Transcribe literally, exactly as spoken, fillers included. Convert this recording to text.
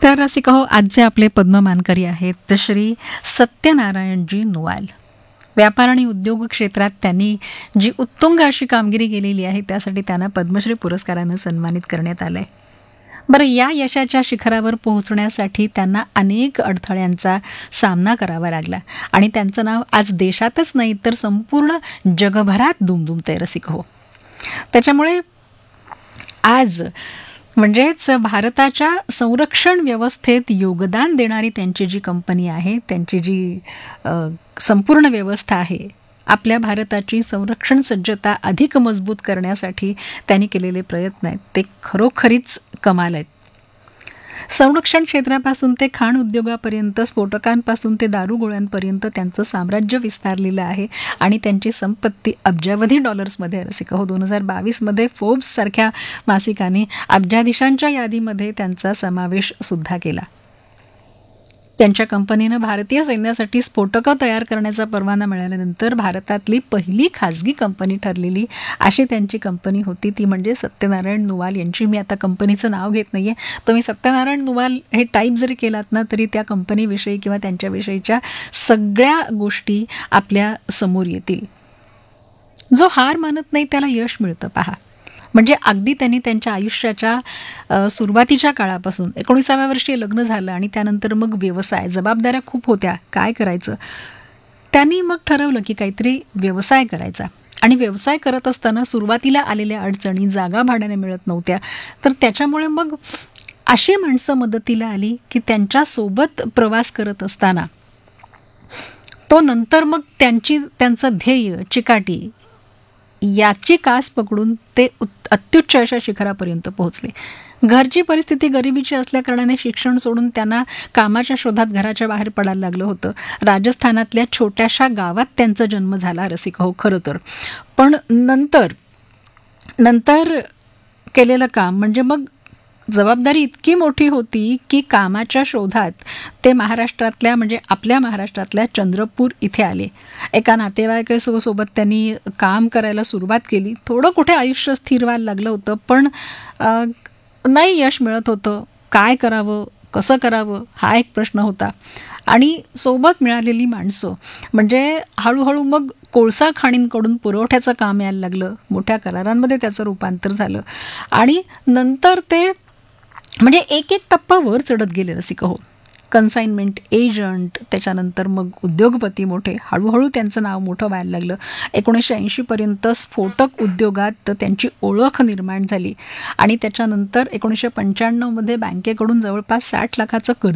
तर रसिक हो, आजचे आपले पद्म मानकरी आहेत श्री सत्यनारायणजी नुवाल. व्यापार आणि उद्योग क्षेत्रात त्यांनी जी उत्तुंग अशी कामगिरी केलेली आहे त्यासाठी त्यांना पद्मश्री पुरस्कारानं सन्मानित करण्यात आलंय. बरं, या यशाच्या शिखरावर पोहोचण्यासाठी त्यांना अनेक अडथळ्यांचा सामना करावा लागला आणि त्यांचं नाव आज देशातच नाही तर संपूर्ण जगभरात दुमदुमतंय रसिक हो. त्याच्यामुळे आज म्हणजेच भारताच्या संरक्षण व्यवस्थेत योगदान देणारी त्यांची जी कंपनी आहे, त्यांची जी अ, संपूर्ण व्यवस्था आहे, आपल्या भारताची संरक्षण सज्जता अधिक मजबूत करण्यासाठी त्यांनी केलेले प्रयत्न आहेत ते खरोखरीच कमाल आहेत. संरक्षण क्षेत्रापासून ते खाण उद्योगापर्यंत, स्फोटकांपासून ते दारुगोळ्यांपर्यंत त्यांचं साम्राज्य विस्तारलेलं आहे आणि त्यांची संपत्ती अब्जावधी डॉलर्समध्ये आहे रसिका हो. दोन हजार बावीसमध्ये फोर्ब्स सारख्या मासिकाने अब्जाधीशांच्या यादीमध्ये त्यांचा समावेश सुद्धा केला. त्यांच्या कंपनीनं भारतीय सैन्यासाठी स्फोटकं तयार करण्याचा परवाना मिळाल्यानंतर भारतातली पहिली खाजगी कंपनी ठरलेली अशी त्यांची कंपनी होती, ती म्हणजे सत्यनारायण नुवाल यांची. मी आता कंपनीचं नाव घेत नाही आहे, तुम्ही सत्यनारायण नुवाल हे टाईप जरी केलात ना तरी त्या कंपनीविषयी किंवा त्यांच्याविषयीच्या सगळ्या गोष्टी आपल्या समोर येतील. जो हार मानत नाही त्याला यश मिळतं पहा. म्हणजे अगदी त्यांनी त्यांच्या आयुष्याच्या अ, सुरुवातीच्या काळापासून एकोणीसाव्या वर्षी लग्न झालं आणि त्यानंतर मग व्यवसाय, जबाबदाऱ्या खूप होत्या, काय करायचं. त्यांनी मग ठरवलं की काहीतरी व्यवसाय करायचा आणि व्यवसाय करत असताना सुरुवातीला आलेल्या अडचणी, जागा भाड्याने मिळत नव्हत्या, तर त्याच्यामुळे मग अशी माणसं मदतीला आली की त्यांच्यासोबत प्रवास करत असताना तो नंतर मग त्यांची त्यांचं ध्येय, चिकाटी याची कास पकडून ते उत- अत्युच्च अशा शिखरापर्यंत पोहोचले. घरची परिस्थिती गरिबीची असल्याकारणाने शिक्षण सोडून त्यांना कामाच्या शोधात घराच्या बाहेर पडायला लागलं होतं. राजस्थानातल्या छोट्याशा गावात त्यांचा जन्म झाला रसिक हो खरं तर. पण नंतर नंतर केलेलं काम म्हणजे मग जबाबदारी इतकी मोठी होती की कामाच्या शोधात ते महाराष्ट्रातल्या म्हणजे आपल्या महाराष्ट्रातल्या चंद्रपूर इथे आले. एका नातेवाईकासोबत त्यांनी काम करायला सुरुवात केली. थोडं कुठे आयुष्य स्थिर व्हायला लागलं होतं, पण अ, नाही यश मिळत होतं. काय करावं, कसं करावं हा एक प्रश्न होता. आणि सोबत मिळालेली माणसं म्हणजे हळूहळू मग कोळसा खाणींकडून पुरवठ्याचं काम यायला लागलं. मोठ्या करारांमध्ये त्याचं रूपांतर झालं आणि नंतर ते म्हणजे एक एक टप्पा वर चढत गेले रसिक हो. कन्साइनमेंट एजंट, त्याच्यानंतर मग उद्योगपती मोठे, हळूहळू त्यांचं नाव मोठं व्हायला लागलं. एकोणीसशे ऐंशीपर्यंत स्फोटक उद्योगात त्यांची ओळख निर्माण झाली आणि त्याच्यानंतर एकोणीसशे पंच्याण्णवमध्ये बँकेकडून जवळपास साठ लाखाचं कर्ज